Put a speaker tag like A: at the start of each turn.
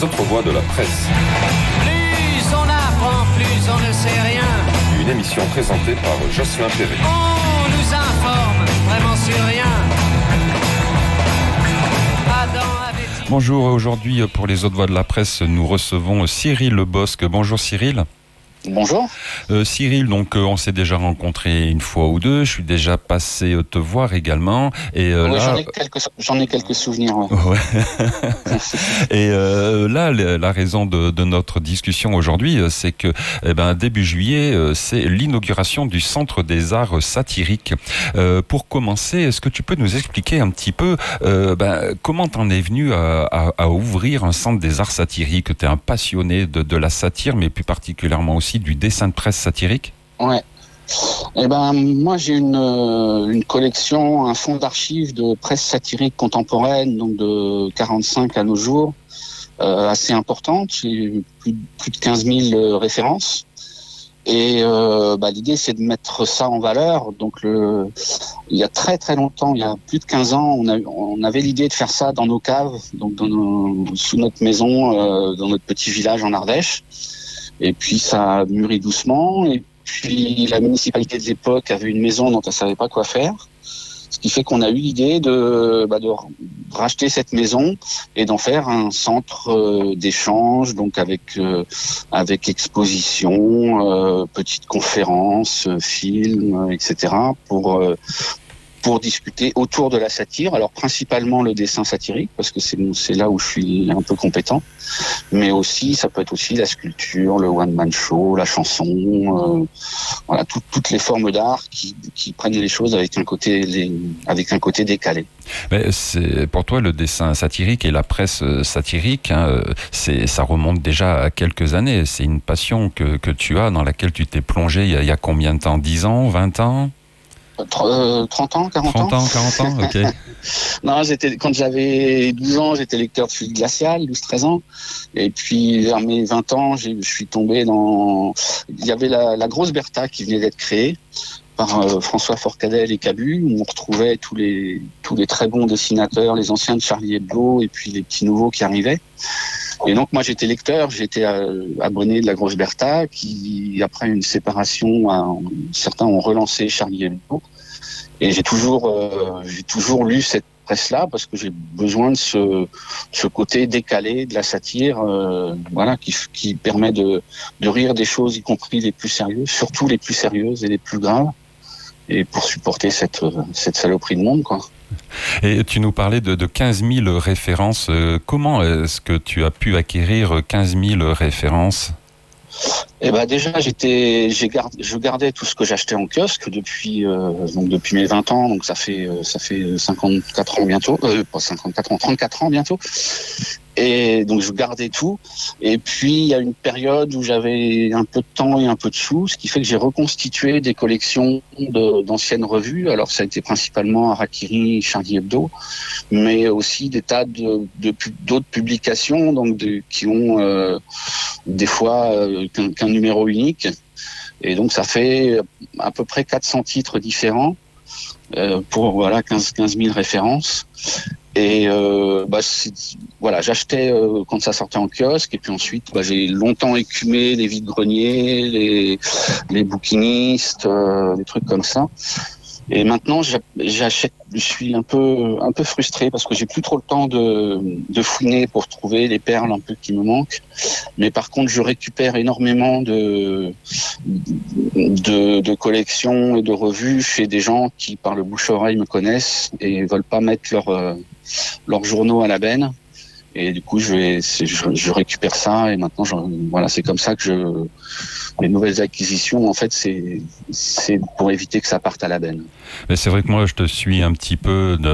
A: autres voix de la presse.
B: Plus on apprend, plus on ne sait rien.
A: Une émission présentée par Jocelyn Perret.
B: On nous informe vraiment sur rien.
A: Bonjour, aujourd'hui pour les autres voix de la presse, nous recevons Cyril Lebosc. Bonjour Cyril.
C: Bonjour.
A: Cyril, donc on s'est déjà rencontré une fois ou deux. Je suis déjà passé te voir également. Et
C: oui,
A: là,
C: j'en ai quelques souvenirs. Ouais.
A: Ouais. Et là, la raison de notre discussion aujourd'hui, c'est que début juillet, c'est l'inauguration du Centre des Arts Satiriques. Pour commencer, est-ce que tu peux nous expliquer un petit peu comment t'en es venu à ouvrir un Centre des Arts Satiriques? Tu es un passionné de la satire, mais plus particulièrement aussi du dessin de presse satirique?
C: Ouais. Moi j'ai une collection, un fonds d'archives de presse satirique contemporaine, donc de 45 à nos jours, assez importante. J'ai plus de 15 000 références. Et l'idée c'est de mettre ça en valeur. Donc il y a très très longtemps, il y a plus de 15 ans, on avait l'idée de faire ça dans nos caves, donc sous notre maison, dans notre petit village en Ardèche. Et puis ça a mûri doucement. Et puis la municipalité de l'époque avait une maison dont elle savait pas quoi faire. Ce qui fait qu'on a eu l'idée de racheter cette maison et d'en faire un centre d'échange, donc avec exposition, petites conférences, films, etc. pour discuter autour de la satire. Alors principalement le dessin satirique, parce que c'est là où je suis un peu compétent, mais aussi ça peut être aussi la sculpture, le one-man show, la chanson, toutes les formes d'art qui prennent les choses avec un côté décalé.
A: Mais c'est pour toi le dessin satirique et la presse satirique, ça remonte déjà à quelques années. C'est une passion que tu as, dans laquelle tu t'es plongé il y a combien de temps? 10 ans, 20 ans?
C: 30 ans, 40 ans.
A: 30 ans, 40 ans, ok.
C: Non, quand j'avais 12 ans, j'étais lecteur de Fluide Glacial, 12-13 ans. Et puis, vers mes 20 ans, je suis tombé dans... Il y avait la Grosse Bertha qui venait d'être créée par François Forcadell et Cabu, où on retrouvait tous les très bons dessinateurs, les anciens de Charlie Hebdo, et puis les petits nouveaux qui arrivaient. Et donc moi j'étais lecteur, j'étais abonné de la Grosse Bertha, qui après une séparation, certains ont relancé Charlie Hebdo. Et j'ai toujours lu cette presse-là parce que j'ai besoin de ce côté décalé de la satire, qui permet de rire des choses, y compris les plus sérieuses, surtout les plus sérieuses et les plus graves, et pour supporter cette saloperie de monde, quoi.
A: Et tu nous parlais de 15 000 références. Comment est-ce que tu as pu acquérir 15 000 références?
C: Déjà, je gardais tout ce que j'achetais en kiosque depuis mes 20 ans, donc ça fait 54 ans bientôt, pas 54 ans, 34 ans bientôt. Et donc je gardais tout. Et puis il y a une période où j'avais un peu de temps et un peu de sous, ce qui fait que j'ai reconstitué des collections d'anciennes revues. Alors ça a été principalement Harakiri, Charlie Hebdo, mais aussi des tas d'autres publications, donc qui ont des fois qu'un numéro unique. Et donc ça fait à peu près 400 titres différents pour 15 000 références. Et j'achetais quand ça sortait en kiosque, et puis ensuite j'ai longtemps écumé les vides-greniers, les bouquinistes, des trucs comme ça. Et maintenant j'achète. Je suis un peu frustré parce que j'ai plus trop le temps de fouiner pour trouver les perles un peu qui me manquent. Mais par contre, je récupère énormément de collections et de revues chez des gens qui, par le bouche-oreille, me connaissent et veulent pas mettre leurs journaux à la benne. Et du coup, je récupère ça, et maintenant, c'est comme ça que les nouvelles acquisitions, en fait, c'est pour éviter que ça parte à la benne.
A: Mais c'est vrai que moi, je te suis un petit peu